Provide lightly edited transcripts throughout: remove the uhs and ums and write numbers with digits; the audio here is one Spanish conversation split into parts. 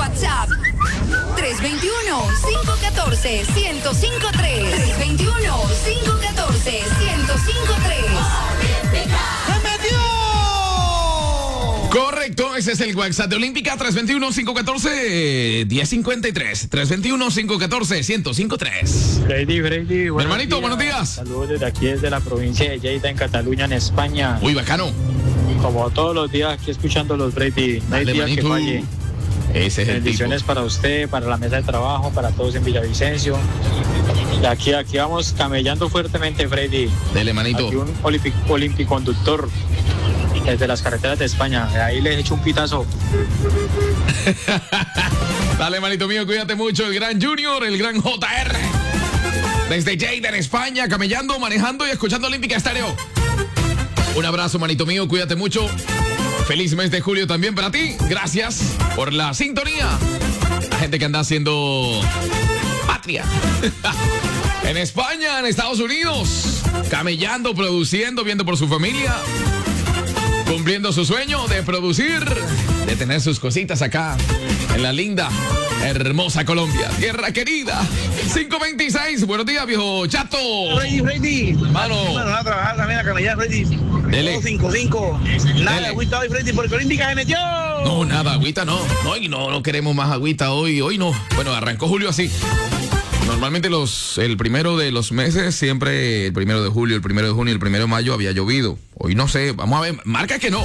WhatsApp 321-514-1053. 321-514-1053. ¡Se metió! Correcto, ese es el WhatsApp de Olímpica, 321-514-1053. 321-514-1053. Freddy, Mi hermanito, buenos días. Saludos desde aquí, desde la provincia de Lleida, en Cataluña, en España. Muy bacano. Como todos los días aquí escuchando los Freddy. No hay Dale, día que manito. falle. Ese es el tipo. Bendiciones para usted, para la mesa de trabajo, para todos en Villavicencio. Y aquí vamos camellando fuertemente, Freddy. Dele, manito. Aquí un olimpiconductor desde las carreteras de España. De ahí le echo un pitazo. Dale, manito mío, cuídate mucho. El gran Junior, el gran JR. Desde Lleida, en España, camellando, manejando y escuchando Olímpica Estéreo. Un abrazo, manito mío, cuídate mucho. Feliz mes de julio también para ti. Gracias por la sintonía. La gente que anda haciendo patria. En España, en Estados Unidos. Camellando, produciendo, viendo por su familia. Cumpliendo su sueño de producir, de tener sus cositas acá. En la linda, hermosa Colombia. Tierra querida. 526. Buenos días, viejo chato. Freddy. Mano. Bueno, a trabajar también a camellar, Freddy. Dele. 255. Nada Dele. de agüita hoy, Freddy, porque Olímpica se metió. No, nada, agüita no. No queremos más agüita hoy. Hoy no. Bueno, arrancó julio así. Normalmente el primero de los meses, siempre el 1 de julio, el 1 de junio, el 1 de mayo había llovido. Hoy no sé, vamos a ver, marca que no.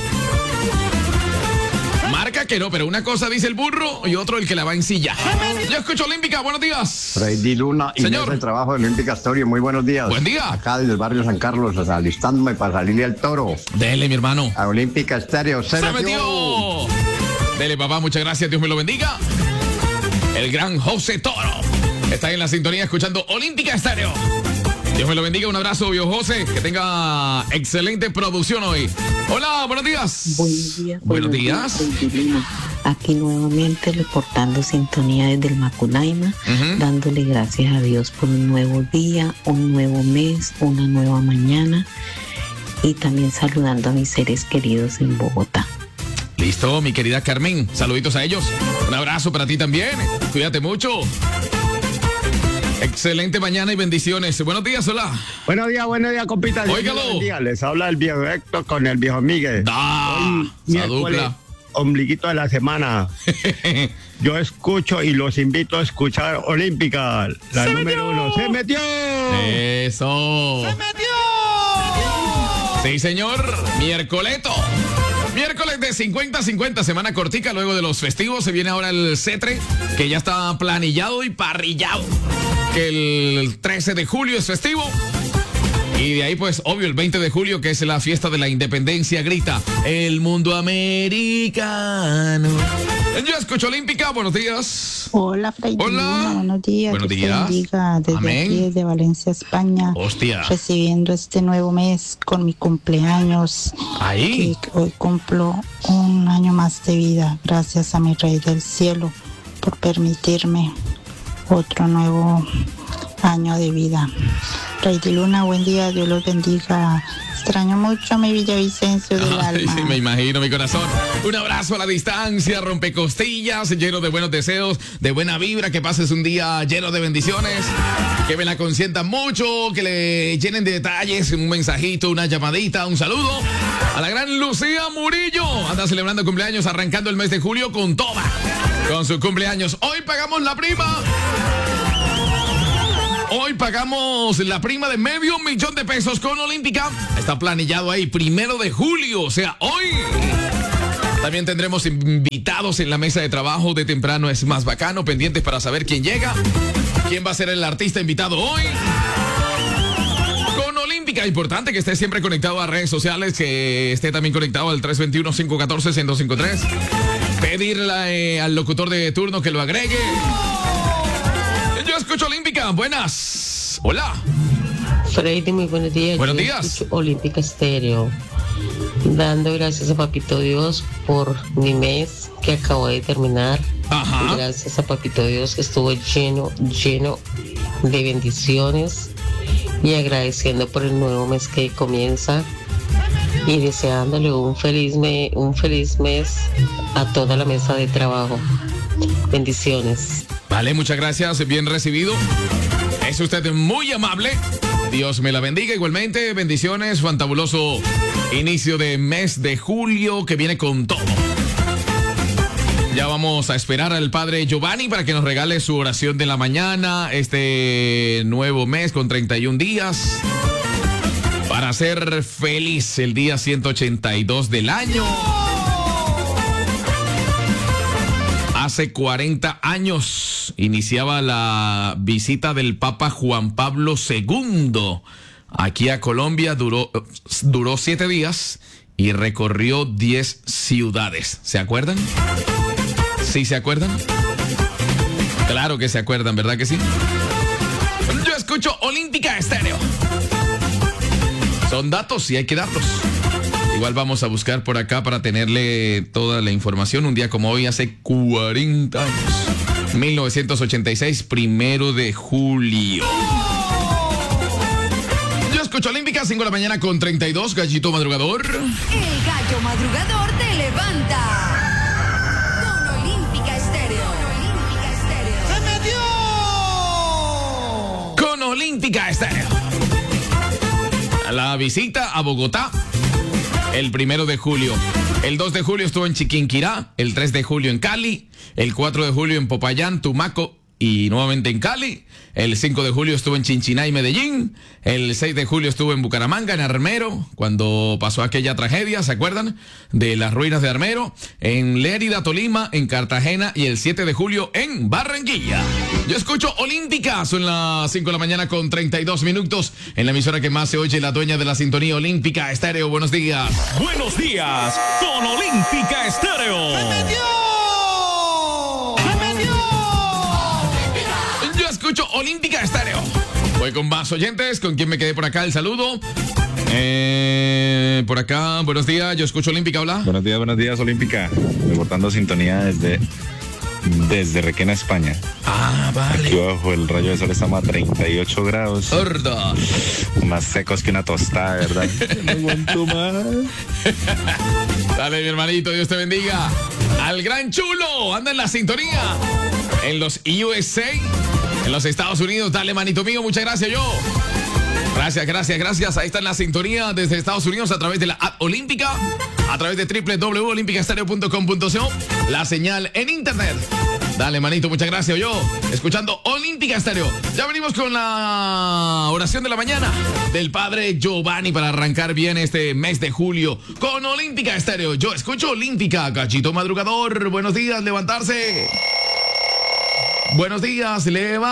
Marca que no, pero una cosa dice el burro y otro el que la va a ensillar. Yo escucho Olímpica, buenos días. Freddy Luna y Señor. el trabajo de Olímpica Estéreo, muy buenos días. Buen día. Acá desde el barrio San Carlos, alistándome para salirle al toro. Dele, mi hermano. A Olímpica Estéreo, ¡Se metió! Dele, papá, muchas gracias, Dios me lo bendiga. El gran José Toro está en la sintonía escuchando Olímpica Estéreo. Dios me lo bendiga, un abrazo, viejo José, que tenga excelente producción hoy. Hola, buenos días. Buenos días. Divino. Aquí nuevamente reportando sintonía desde el Macunaíma, dándole gracias a Dios por un nuevo día, un nuevo mes, una nueva mañana y también saludando a mis seres queridos en Bogotá. Listo, mi querida Carmen, saluditos a ellos. Un abrazo para ti también, cuídate mucho. Excelente mañana y bendiciones. Buenos días, hola. Buenos días, compita. Óigalo. Les habla el viejo Héctor con el viejo Miguel. Hoy, esa dupla. Ombliguito de la semana. Yo escucho y los invito a escuchar Olímpica, la número 1. ¡Se metió! Eso. ¡Se metió! Sí, señor. Miércoles de 50-50, semana cortica, luego de los festivos se viene ahora el cetre, que ya está planillado y parrillado. Que el 13 de julio es festivo. Y de ahí, pues, obvio, el 20 de julio, que es la fiesta de la independencia, grita el mundo americano. Yo escucho Olímpica, buenos días. Hola, Freddy. Hola. Buenos días. Buenos Dios te días. bendiga desde Amén. aquí, desde Valencia, España. Hostia. Recibiendo este nuevo mes con mi cumpleaños. Ahí. Que hoy cumplo un año más de vida. Gracias a mi Rey del Cielo por permitirme otro nuevo año de vida. Rey de Luna, buen día, Dios los bendiga. Extraño mucho a mi Villavicencio del alma. Sí, me imagino, mi corazón. Un abrazo a la distancia, rompecostillas, lleno de buenos deseos, de buena vibra, que pases un día lleno de bendiciones, que me la consientan mucho, que le llenen de detalles, un mensajito, una llamadita, un saludo a la gran Lucía Murillo. Anda celebrando cumpleaños, arrancando el mes de julio con toda, con su cumpleaños. Hoy pagamos la prima. Hoy pagamos la prima de $500,000 con Olímpica. Está planillado ahí, 1 de julio, o sea, hoy. También tendremos invitados en la mesa de trabajo de temprano. Es más bacano, pendientes para saber quién llega. ¿Quién va a ser el artista invitado hoy? Con Olímpica, importante que esté siempre conectado a redes sociales, que esté también conectado al 321-514-1053. Pedirle al locutor de turno que lo agregue. Yo escucho Olímpica, buenas. Hola. Freddy, muy buenos días. Buenos Yo días. escucho Olímpica Estéreo, dando gracias a Papito Dios por mi mes que acabo de terminar. Ajá. Gracias a Papito Dios que estuvo lleno de bendiciones, y agradeciendo por el nuevo mes que comienza y deseándole un feliz mes a toda la mesa de trabajo. Bendiciones. Vale, muchas gracias, bien recibido. Es usted muy amable. Dios me la bendiga igualmente. Bendiciones, fantabuloso inicio de mes de julio que viene con todo. Ya vamos a esperar al padre Giovanni para que nos regale su oración de la mañana, este nuevo mes con 31 días, para ser feliz el día 182 del año. Hace 40 años iniciaba la visita del Papa Juan Pablo II aquí a Colombia. Duró 7 días y recorrió 10 ciudades. ¿Se acuerdan? ¿Sí se acuerdan? Claro que se acuerdan, ¿verdad que sí? Yo escucho Olímpica Estéreo. Son datos y hay que darlos. Igual vamos a buscar por acá para tenerle toda la información. Un día como hoy, hace 40 años. 1986, 1 de julio. Yo escucho Olímpica, 5 de la mañana con 32, Gallito Madrugador. El gallo madrugador te levanta. Con Olímpica Estéreo. ¡Se metió! Con Olímpica Estéreo. La visita a Bogotá. El 1 de julio. El 2 de julio estuvo en Chiquinquirá. El 3 de julio en Cali. El 4 de julio en Popayán, Tumaco y nuevamente en Cali. El 5 de julio estuvo en Chinchiná y Medellín. El 6 de julio estuvo en Bucaramanga, en Armero, cuando pasó aquella tragedia, ¿se acuerdan? De las ruinas de Armero. En Lérida, Tolima, en Cartagena y el 7 de julio en Barranquilla. Yo escucho Olímpica, son las 5 de la mañana con 32 minutos en la emisora que más se oye, la dueña de la sintonía Olímpica Estéreo. Buenos días. Buenos días con Olímpica Estéreo. Yo escucho Olímpica Estéreo. Voy con más oyentes. ¿Con quién me quedé por acá? El saludo. Por acá, buenos días. Yo escucho Olímpica, hola. Buenos días, Olímpica. Reportando sintonía desde Requena, España. Ah, vale. Aquí bajo el rayo de sol estamos a 38 grados. Sorda. Más secos que una tostada, ¿verdad? No aguanto más. Dale, mi hermanito, Dios te bendiga. Al gran chulo, anda en la sintonía. En los USA, en los Estados Unidos. Dale, manito mío, muchas gracias, yo. Gracias. Ahí está en la sintonía desde Estados Unidos a través de la app Olímpica, a través de www.olimpicaestereo.com.co, la señal en internet. Dale, manito, muchas gracias, yo. Escuchando Olímpica Estéreo. Ya venimos con la oración de la mañana del padre Giovanni para arrancar bien este mes de julio con Olímpica Estéreo. Yo escucho Olímpica, Gallito Madrugador. Buenos días, levantarse. Buenos días, leva.